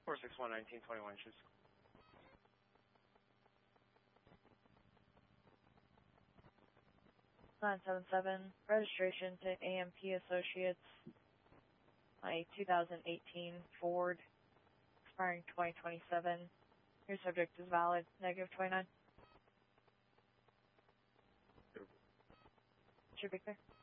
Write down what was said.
461-1921, choose. Registration to AMP Associates, a 2018 Ford, expiring 2027. Your subject is valid, -29. Sure, Victor.